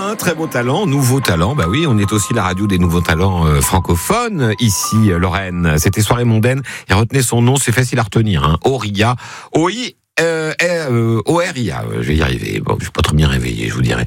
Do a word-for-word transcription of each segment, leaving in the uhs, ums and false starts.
un très beau talent, nouveau talent. Bah oui, on est aussi la radio des nouveaux talents euh, francophones ici, euh, Lorraine. C'était Soirée mondaine. Et retenez son nom, c'est facile à retenir. Hein. Auria, O I euh, euh, O R I A. Je vais y arriver. Bon, je suis pas trop bien réveillé, je vous dirais.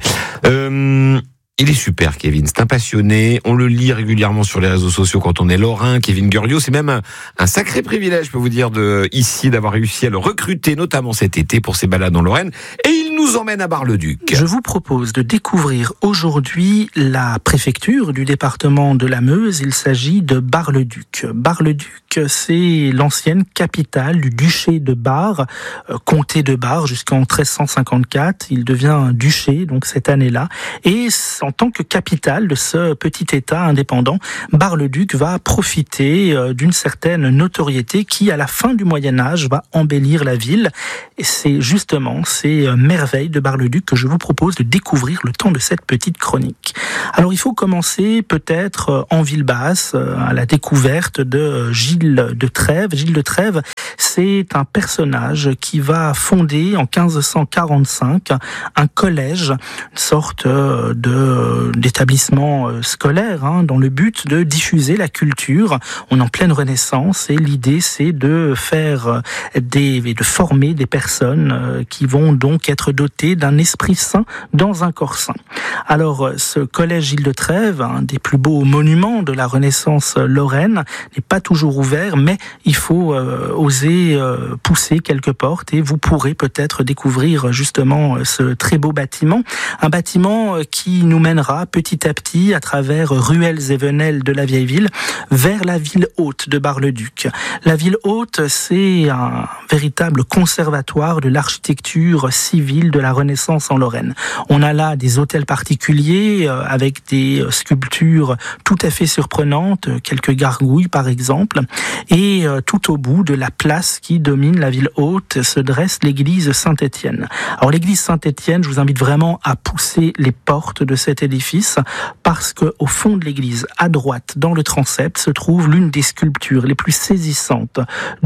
Euh, Il est super, Kevin. C'est un passionné. On le lit régulièrement sur les réseaux sociaux quand on est lorrain. Kevin Guriot, c'est même un, un sacré privilège, je peux vous dire, de ici d'avoir réussi à le recruter, notamment cet été pour ses balades en Lorraine. Et il nous emmène à Bar-le-Duc. Je vous propose de découvrir aujourd'hui la préfecture du département de la Meuse. Il s'agit de Bar-le-Duc. Bar-le-Duc, c'est l'ancienne capitale du duché de Bar, euh, comté de Bar jusqu'en treize cent cinquante-quatre. Il devient un duché donc cette année-là. Et en tant que capitale de ce petit État indépendant, Bar-le-Duc va profiter d'une certaine notoriété qui, à la fin du Moyen-Âge, va embellir la ville. Et c'est justement ces merveilles de Bar-le-Duc que je vous propose de découvrir le temps de cette petite chronique. Alors, il faut commencer peut-être en ville basse, à la découverte de Gilles de Trèves. Gilles de Trèves, c'est un personnage qui va fonder en quinze cent quarante-cinq un collège, une sorte de d'établissement scolaire hein, dans le but de diffuser la culture. On est en pleine Renaissance et l'idée c'est de faire des et de former des personnes qui vont donc être dotées d'un esprit saint dans un corps saint. Alors ce collège Gilles de Trèves, un des plus beaux monuments de la Renaissance lorraine, n'est pas toujours ouvert, mais il faut euh, oser euh, pousser quelques portes et vous pourrez peut-être découvrir justement ce très beau bâtiment, un bâtiment qui nous mènera petit à petit à travers ruelles et venelles de la vieille ville vers la ville haute de Bar-le-Duc. La ville haute, c'est un véritable conservatoire de l'architecture civile de la Renaissance en Lorraine. On a là des hôtels particuliers euh, avec des sculptures tout à fait surprenantes, quelques gargouilles par exemple, et euh, tout au bout de la place qui domine la ville haute se dresse l'église Saint-Étienne. Alors l'église Saint-Étienne, je vous invite vraiment à pousser les portes de cet édifice parce que au fond de l'église, à droite, dans le transept, se trouve l'une des sculptures les plus saisissantes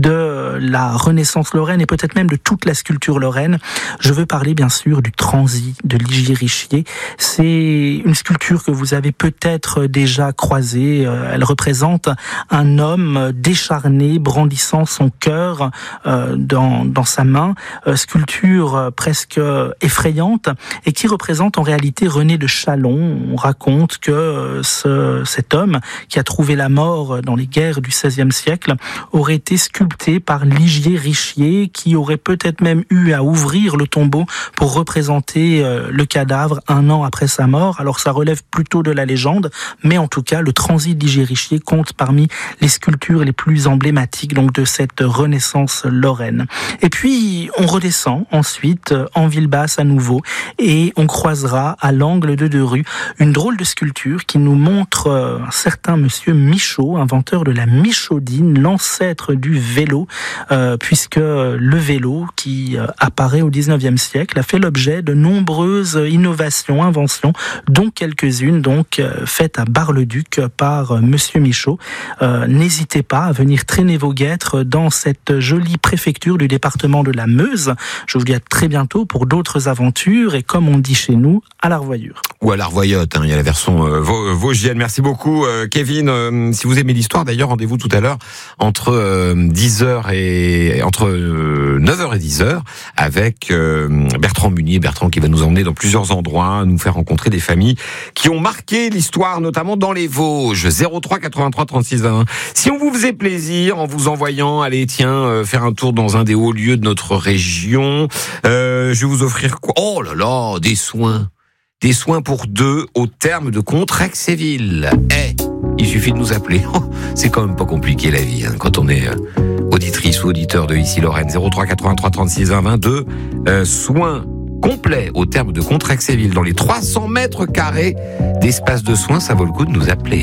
de la Renaissance lorraine et peut-être même de toute la sculpture lorraine. Je veux parler bien sûr du transi de Ligier Richier. C'est une sculpture que vous avez peut-être déjà croisée. Elle représente un homme décharné brandissant son cœur euh, dans, dans sa main. Euh, sculpture presque effrayante et qui représente en réalité René de Châlons. On raconte que ce, cet homme qui a trouvé la mort dans les guerres du seizième siècle aurait été sculpté par Ligier Richier qui aurait peut-être même eu à ouvrir le tombeau pour représenter le cadavre un an après sa mort. Alors ça relève plutôt de la légende, mais en tout cas le transit de Ligier Richier compte parmi les sculptures les plus emblématiques donc de cette Renaissance lorraine. Et puis on redescend ensuite en ville basse à nouveau et on croisera à l'angle de deux rues une drôle de sculpture qui nous montre un certain monsieur Michaud, inventeur de la michaudine, l'ancêtre du vélo, euh, puisque le vélo qui euh, apparaît au dix-neuvième siècle a fait l'objet de nombreuses innovations, inventions, dont quelques-unes donc euh, faites à Bar-le-Duc par euh, monsieur Michaud. Euh, n'hésitez pas à venir traîner vos guêtres dans cette jolie préfecture du département de la Meuse. Je vous dis à très bientôt pour d'autres aventures et comme on dit chez nous, à la revoyure. Ou à la revoyote, hein, il y a la version euh, vosgienne. Merci beaucoup euh, Kevin. Euh, si vous aimez l'histoire d'ailleurs, rendez-vous tout à l'heure entre euh, dix heures et entre euh, neuf heures et dix heures avec euh, Bertrand Munier, Bertrand qui va nous emmener dans plusieurs endroits, nous faire rencontrer des familles qui ont marqué l'histoire, notamment dans les Vosges. zéro trois quatre-vingt-trois trente-six vingt. Si on vous faisait plaisir en vous envoyant, allez tiens, euh, faire un tour dans un des hauts lieux de notre région, euh, je vais vous offrir quoi? Oh là là, des soins. Des soins pour deux au terme de Contrexéville. Eh, il suffit de nous appeler. Oh, c'est quand même pas compliqué la vie hein, quand on est euh, auditrice ou auditeur de ici Lorraine. zéro trois quatre-vingt-trois trente-six vingt vingt-deux. Euh, soins complets au terme de Contrexéville dans les trois cents mètres carrés d'espace de soins. Ça vaut le coup de nous appeler.